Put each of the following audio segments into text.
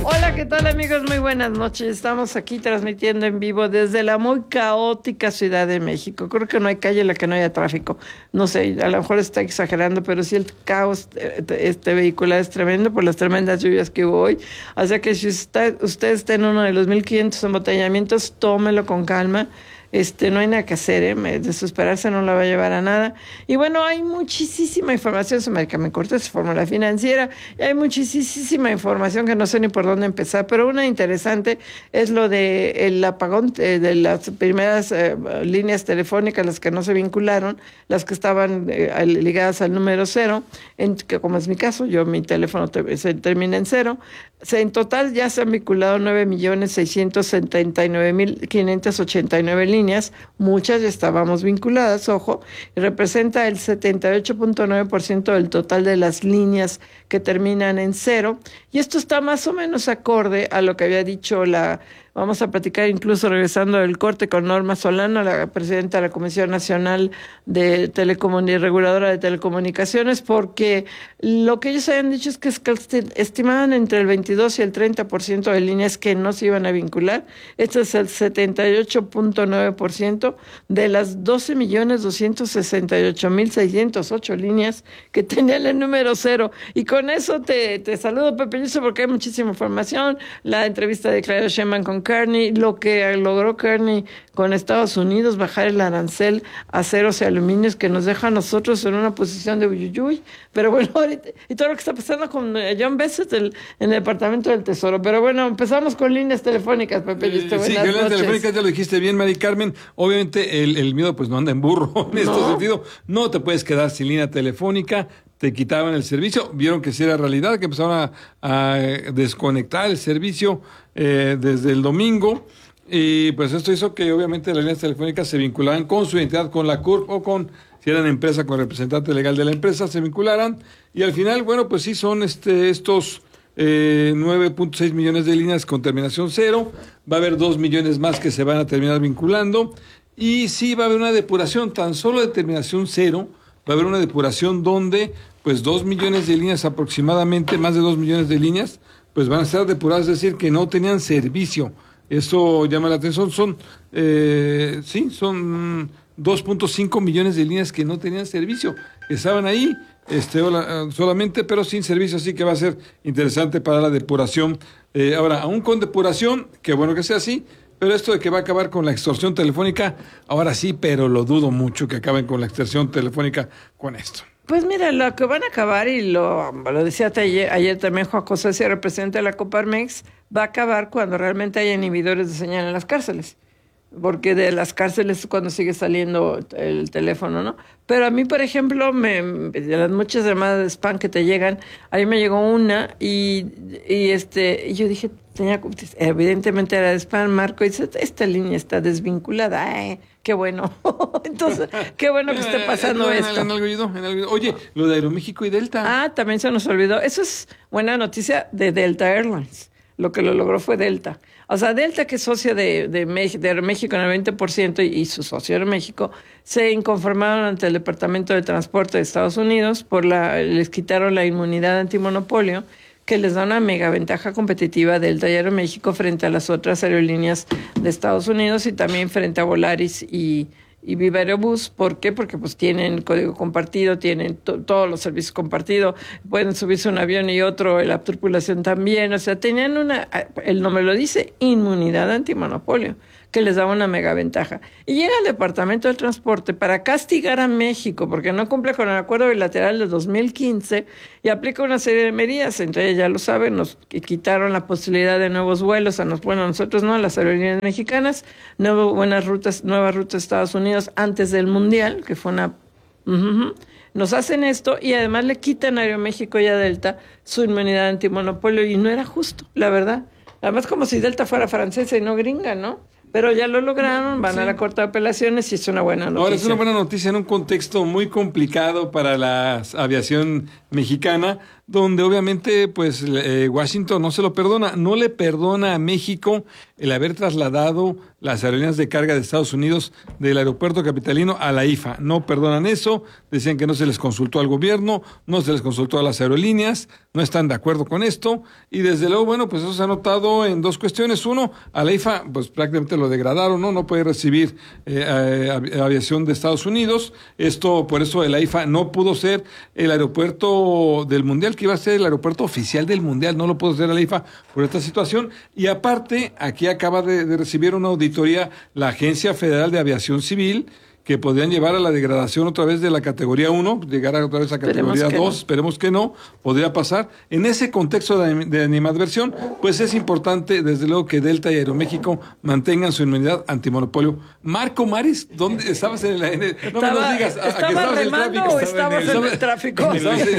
Hola, ¿qué tal amigos? Muy buenas noches. Estamos aquí transmitiendo en vivo desde la muy caótica Ciudad de México. Creo que no hay calle en la que no haya tráfico. No sé, a lo mejor está exagerando, pero sí el caos vehicular es tremendo por las tremendas lluvias que hubo hoy. Así que si usted está en uno de los 1,500 embotellamientos, tómelo con calma. No hay nada que hacer, desesperarse no la va a llevar a nada. Y bueno, hay muchísima información sobre Carmen Cortés, fórmula financiera, y hay muchísima información que no sé ni por dónde empezar, pero una interesante es lo de el apagón de las primeras líneas telefónicas, las que no se vincularon, las que estaban ligadas al número cero, que como es mi caso, mi teléfono se termina en cero. En total ya se han vinculado 9,679,589 líneas, muchas ya estábamos vinculadas, ojo, y representa el 78.9% del total de las líneas que terminan en cero, y esto está más o menos acorde a lo que había dicho vamos a platicar incluso regresando del corte con Norma Solano, la presidenta de la Comisión Nacional de Reguladora de Telecomunicaciones, porque lo que ellos habían dicho es que estimaban entre el 22 y el 30% de líneas que no se iban a vincular. Este es el 78.9% de las 12,268,608 líneas que tenían el número cero. Y con eso te saludo, Pepe Yuso, porque hay muchísima información. La entrevista de Claudia Sheinbaum con Kearney, lo que logró Kearney con Estados Unidos, bajar el arancel a aceros y aluminios, que nos deja a nosotros en una posición de uyuyuy. Pero bueno, ahorita, y todo lo que está pasando con John Bessett en el Departamento del Tesoro. Pero bueno, empezamos con líneas telefónicas, Pepe. Sí, líneas telefónicas, ya lo dijiste bien, Mari Carmen. Obviamente el miedo pues no anda en burro en este sentido. No te puedes quedar sin línea telefónica. Te quitaban el servicio, vieron que sí era realidad, que empezaron a desconectar el servicio desde el domingo, y pues esto hizo que obviamente las líneas telefónicas se vincularan con su identidad, con la CURP o si eran empresa, con representante legal de la empresa, se vincularan, y al final, bueno, pues sí son estos 9.6 millones de líneas con terminación cero, va a haber 2 millones más que se van a terminar vinculando, y sí va a haber una depuración tan solo de terminación cero. Va a haber una depuración donde, pues, 2 millones de líneas aproximadamente, más de 2 millones de líneas, pues van a estar depuradas, es decir, que no tenían servicio. Esto llama la atención. Son 2.5 millones de líneas que no tenían servicio, que estaban ahí solamente, pero sin servicio, así que va a ser interesante para la depuración. Ahora, aún con depuración, qué bueno que sea así, pero esto de que va a acabar con la extorsión telefónica, ahora sí, pero lo dudo mucho que acaben con la extorsión telefónica con esto. Pues mira, lo que van a acabar, y lo decía ayer también Juan José, representa de la Coparmex, va a acabar cuando realmente haya inhibidores de señal en las cárceles. Porque de las cárceles es cuando sigue saliendo el teléfono, ¿no? Pero a mí, por ejemplo, de las muchas llamadas de spam que te llegan, a mí me llegó una y yo dije, evidentemente era de spam, marco, y dice, esta línea está desvinculada. Ay, qué bueno. Entonces, qué bueno que esté pasando esto. En algo. Oye, lo de Aeroméxico y Delta. Ah, también se nos olvidó. Eso es buena noticia de Delta Airlines. Lo que lo logró fue Delta. O sea, Delta, que es socio de México en el 20%, y su socio en México, se inconformaron ante el Departamento de Transporte de Estados Unidos, les quitaron la inmunidad antimonopolio, que les da una mega ventaja competitiva Delta y Aeroméxico frente a las otras aerolíneas de Estados Unidos y también frente a Volaris y Viva Aerobús. ¿Por qué? Porque pues tienen código compartido, tienen todos los servicios compartidos, pueden subirse un avión y otro, la tripulación también, o sea, tenían el nombre lo dice, inmunidad antimonopolio, que les daba una mega ventaja. Y llega el Departamento del Transporte para castigar a México, porque no cumple con el acuerdo bilateral de 2015 y aplica una serie de medidas. Entre ellas, ya lo saben, nos quitaron la posibilidad de nuevos vuelos, a nosotros no, a las aerolíneas mexicanas, nuevas rutas a Estados Unidos antes del Mundial, que fue una... Nos hacen esto y además le quitan a Aeroméxico y a Delta su inmunidad antimonopolio, y no era justo, la verdad. Además, como si Delta fuera francesa y no gringa, ¿no? Pero ya lo lograron, van a la Corte de Apelaciones y es una buena noticia. Ahora, es una buena noticia en un contexto muy complicado para la aviación mexicana, donde obviamente pues Washington no se lo perdona, no le perdona a México el haber trasladado las aerolíneas de carga de Estados Unidos del aeropuerto capitalino a la IFA. No perdonan eso, decían que no se les consultó al gobierno, no se les consultó a las aerolíneas, no están de acuerdo con esto, y desde luego, bueno, pues eso se ha notado en dos cuestiones. Uno, a la IFA pues prácticamente lo degradaron, no puede recibir aviación de Estados Unidos. Por eso la IFA no pudo ser el aeropuerto del Mundial, que iba a ser el aeropuerto oficial del Mundial, no lo pudo ser la IFA por esta situación. Y aparte, aquí acaba de recibir una auditoría la Agencia Federal de Aviación Civil, que podrían llevar a la degradación otra vez de la categoría 1, llegar otra vez a categoría 2, esperemos que no, podría pasar. En ese contexto de animadversión, pues es importante, desde luego, que Delta y Aeroméxico mantengan su inmunidad antimonopolio. Marco Maris, ¿dónde estabas en el no me lo digas, ¿Estabas remando o estabas en el tráfico?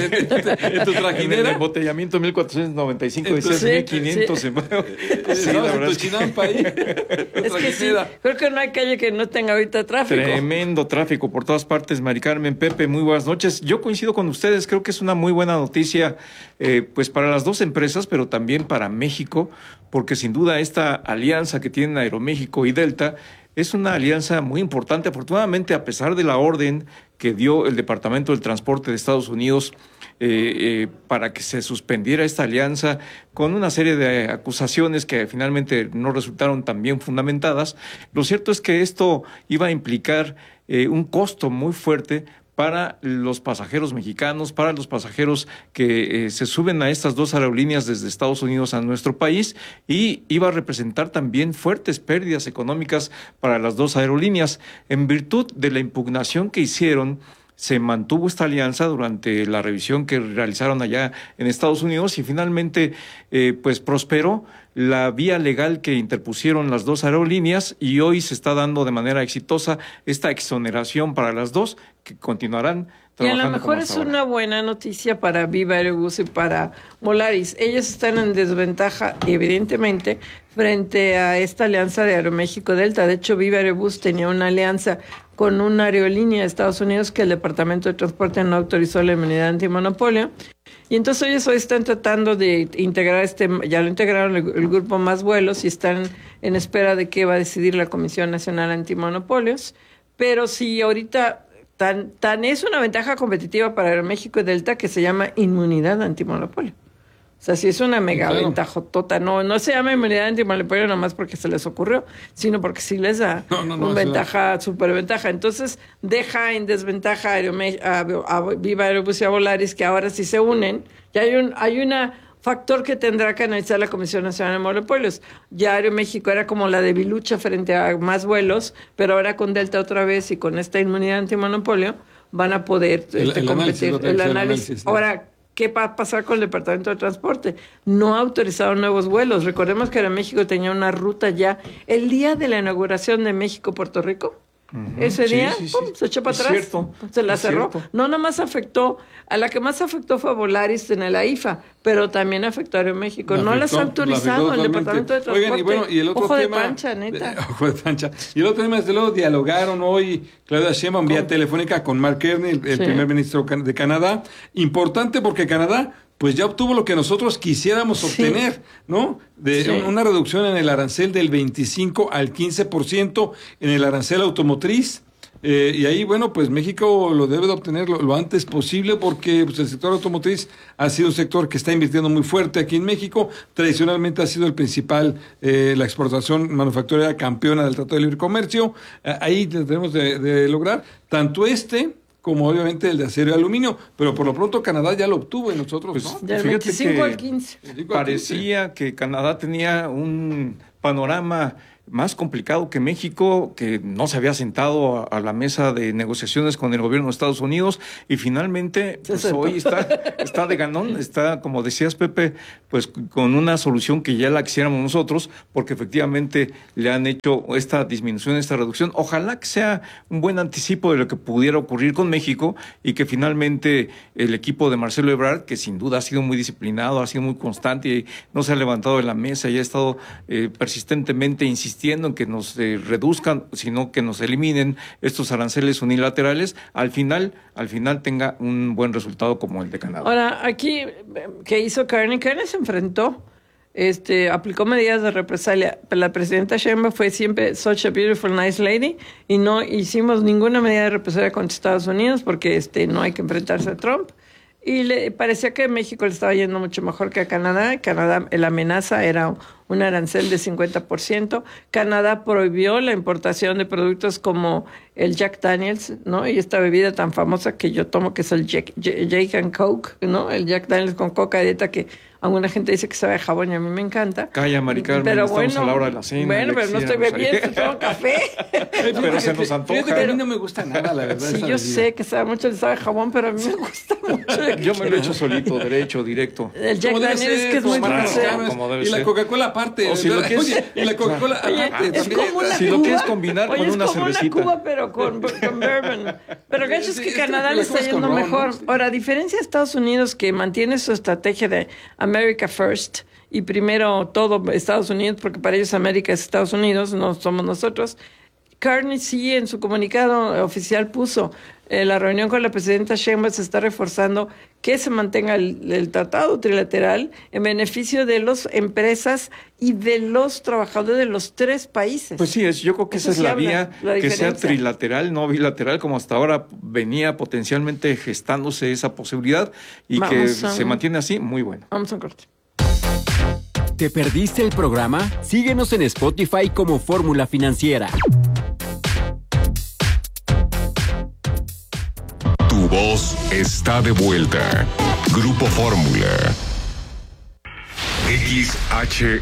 En tu trajinera. En el embotellamiento 1495, decías 1500. Sí, estabas en tu chinampa ahí. Es que sí, creo que no hay calle que no tenga ahorita tráfico. Tremendo tráfico por todas partes, Mari Carmen, Pepe, muy buenas noches. Yo coincido con ustedes, creo que es una muy buena noticia pues para las dos empresas, pero también para México, porque sin duda esta alianza que tienen Aeroméxico y Delta es una alianza muy importante. Afortunadamente, a pesar de la orden que dio el Departamento del Transporte de Estados Unidos para que se suspendiera esta alianza con una serie de acusaciones que finalmente no resultaron tan bien fundamentadas, lo cierto es que esto iba a implicar un costo muy fuerte para los pasajeros mexicanos, para los pasajeros que se suben a estas dos aerolíneas desde Estados Unidos a nuestro país, y iba a representar también fuertes pérdidas económicas para las dos aerolíneas. En virtud de la impugnación que hicieron, se mantuvo esta alianza durante la revisión que realizaron allá en Estados Unidos y finalmente pues prosperó la vía legal que interpusieron las dos aerolíneas, y hoy se está dando de manera exitosa esta exoneración para las dos, que continuarán trabajando. Y a lo mejor es una buena noticia para Viva Aerobús y para Volaris. Ellos están en desventaja, evidentemente, frente a esta alianza de Aeroméxico Delta. De hecho, Viva Aerobús tenía una alianza con una aerolínea de Estados Unidos que el Departamento de Transporte no autorizó la inmunidad antimonopolio. Y entonces ellos hoy están tratando de integrar ya lo integraron el grupo Más Vuelos y están en espera de qué va a decidir la Comisión Nacional Antimonopolios. Pero si ahorita tan es una ventaja competitiva para Aeroméxico y Delta que se llama inmunidad antimonopolio. O sea, sí es una mega ventajotota. No se llama inmunidad antimonopolio nomás porque se les ocurrió, sino porque sí les da una ventaja, superventaja. Entonces, deja en desventaja a Viva Aerobús y a Volaris, que ahora sí se unen. Ya hay un factor que tendrá que analizar la Comisión Nacional de Monopolios. Ya Aeroméxico era como la debilucha frente a Más Vuelos, pero ahora con Delta otra vez y con esta inmunidad antimonopolio van a poder competir. El análisis. Ahora, ¿qué va a pasar con el Departamento de Transporte? No ha autorizado nuevos vuelos. Recordemos que Aeroméxico tenía una ruta ya el día de la inauguración de México-Puerto Rico. Ese día se echó para atrás, cierto, se la cerró. Cierto. No nomás afectó, a la que más afectó fue a Volaris en la IFA, pero también afectó a Aeroméxico. No las ha autorizado el Departamento de Transporte. Oigan, y bueno, y el otro ojo tema, de pancha, neta. Ojo de pancha. Y el otro tema, desde luego, dialogaron hoy Claudia Sheinbaum vía telefónica con Mark Carney, el primer ministro de Canadá. Importante porque Canadá pues ya obtuvo lo que nosotros quisiéramos obtener, ¿no? Una reducción en el arancel del 25 al 15% en el arancel automotriz. Y ahí, bueno, pues México lo debe de obtener lo antes posible porque pues, el sector automotriz ha sido un sector que está invirtiendo muy fuerte aquí en México. Tradicionalmente ha sido el principal, la exportación manufacturera campeona del Tratado de Libre Comercio. Ahí tenemos de lograr tanto como obviamente el de acero y aluminio, pero por lo pronto Canadá ya lo obtuvo y nosotros pues, no. Del 25 al 15. Parecía que Canadá tenía un panorama más complicado que México, que no se había sentado a la mesa de negociaciones con el gobierno de Estados Unidos, y finalmente pues, hoy está de ganón, está, como decías, Pepe, pues con una solución que ya la quisiéramos nosotros, porque efectivamente le han hecho esta disminución, esta reducción. Ojalá que sea un buen anticipo de lo que pudiera ocurrir con México, y que finalmente el equipo de Marcelo Ebrard, que sin duda ha sido muy disciplinado, ha sido muy constante y no se ha levantado de la mesa y ha estado persistentemente insistiendo insistiendo en que nos reduzcan, sino que nos eliminen estos aranceles unilaterales, al final tenga un buen resultado como el de Canadá. Ahora, aquí, ¿qué hizo Carney? Carney se enfrentó, aplicó medidas de represalia. La presidenta Sheinbaum fue siempre such a beautiful, nice lady, y no hicimos ninguna medida de represalia contra Estados Unidos porque no hay que enfrentarse a Trump. Y le parecía que a México le estaba yendo mucho mejor que a Canadá. Canadá, la amenaza era un arancel de 50%. Canadá prohibió la importación de productos como el Jack Daniels, ¿no? Y esta bebida tan famosa que yo tomo, que es el Jack and Coke, ¿no? El Jack Daniels con coca dieta, que alguna gente dice que sabe a jabón y a mí me encanta. Calla, Mari Carmen, pero estamos a la hora de la cena. Bueno, pero no estoy bebiendo, tomo café. Pero se nos antoja. Fíjate que a mí no me gusta nada, la verdad. Sí, yo sé que sabe mucho, le sabe a jabón, pero a mí me gusta mucho. Yo me lo he hecho solito, derecho, directo. El Jack Daniels es que es muy dulce. Y la Coca-Cola aparte. Si lo quieres, oye, y la Coca-Cola aparte. Es como una si Cuba. lo quieres combinar con una cervecita. Es como una Cuba, pero con bourbon. Pero el hecho es que Canadá le está yendo mejor. Ahora, a diferencia de Estados Unidos, que mantiene su estrategia de America First, y primero todo Estados Unidos, porque para ellos América es Estados Unidos, no somos nosotros. Carney sí en su comunicado oficial puso la reunión con la presidenta Sheinbaum se está reforzando que se mantenga el tratado trilateral en beneficio de las empresas y de los trabajadores de los tres países. Pues sí, yo creo que esa es la vía, que sea trilateral, no bilateral, como hasta ahora venía potencialmente gestándose esa posibilidad y que se mantiene así, muy bueno. Vamos a un corte. ¿Te perdiste el programa? Síguenos en Spotify como Fórmula Financiera. Tu voz está de vuelta. Grupo Fórmula. XHE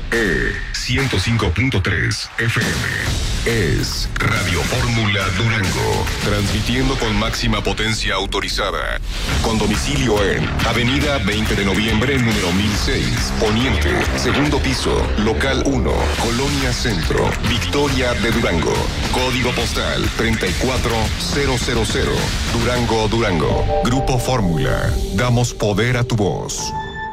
105.3 FM. Es Radio Fórmula Durango, transmitiendo con máxima potencia autorizada. Con domicilio en Avenida 20 de Noviembre, número 1006, Poniente, segundo piso, local 1, Colonia Centro, Victoria de Durango. Código postal 34000, Durango, Durango. Grupo Fórmula, damos poder a tu voz.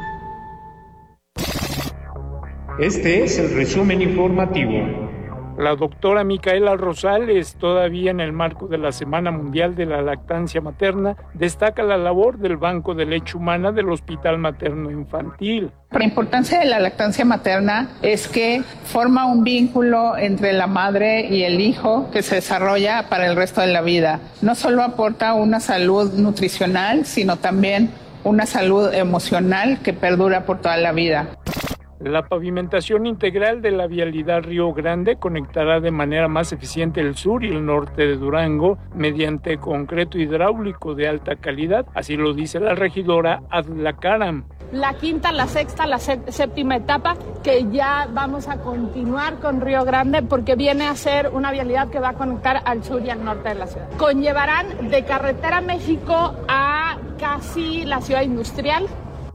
Este es el resumen informativo. La doctora Micaela Rosales, todavía en el marco de la Semana Mundial de la Lactancia Materna, destaca la labor del Banco de Leche Humana del Hospital Materno Infantil. La importancia de la lactancia materna es que forma un vínculo entre la madre y el hijo que se desarrolla para el resto de la vida. No solo aporta una salud nutricional, sino también una salud emocional que perdura por toda la vida. La pavimentación integral de la vialidad Río Grande conectará de manera más eficiente el sur y el norte de Durango mediante concreto hidráulico de alta calidad, así lo dice la regidora Adla Karam. La quinta, la sexta, la séptima etapa, que ya vamos a continuar con Río Grande porque viene a ser una vialidad que va a conectar al sur y al norte de la ciudad. Conllevarán de Carretera México a casi la ciudad industrial.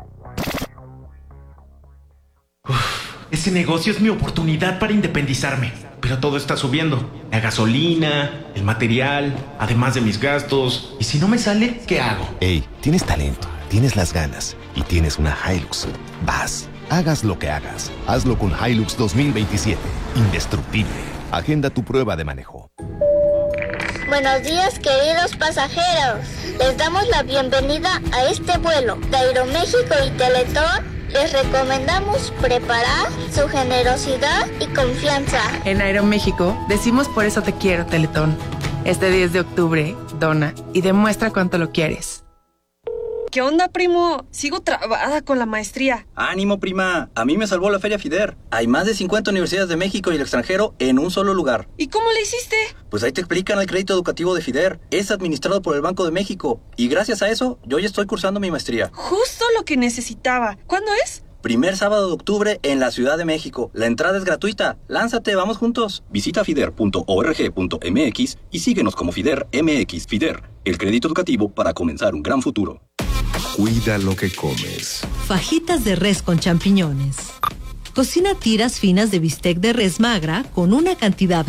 Ese negocio es mi oportunidad para independizarme, pero todo está subiendo. La gasolina, el material, además de mis gastos. ¿Y si no me sale, qué hago? Hey, tienes talento, tienes las ganas y tienes una Hilux. Vas, hagas lo que hagas, hazlo con Hilux 2027. Indestructible. Agenda tu prueba de manejo. Buenos días, queridos pasajeros. Les damos la bienvenida a este vuelo de Aeroméxico y Teletón. Les recomendamos preparar su generosidad y confianza. En Aeroméxico decimos por eso te quiero, Teletón. Este 10 de octubre, dona y demuestra cuánto lo quieres. ¿Qué onda, primo? Sigo trabada con la maestría. ¡Ánimo, prima! A mí me salvó la Feria FIDER. Hay más de 50 universidades de México y el extranjero en un solo lugar. ¿Y cómo le hiciste? Pues ahí te explican el crédito educativo de FIDER. Es administrado por el Banco de México. Y gracias a eso, yo ya estoy cursando mi maestría. Justo lo que necesitaba. ¿Cuándo es? Primer sábado de octubre en la Ciudad de México. La entrada es gratuita. Lánzate, vamos juntos. Visita fider.org.mx y síguenos como FIDER MX. FIDER, el crédito educativo para comenzar un gran futuro. Cuida lo que comes. Fajitas de res con champiñones. Cocina tiras finas de bistec de res magra con una cantidad